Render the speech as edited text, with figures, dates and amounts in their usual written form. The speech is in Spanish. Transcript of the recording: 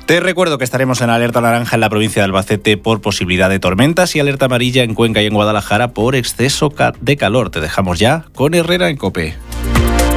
Te recuerdo que estaremos en alerta naranja en la provincia de Albacete por posibilidad de tormentas y alerta amarilla en Cuenca y en Guadalajara por exceso de calor. Te dejamos ya con Herrera en COPE.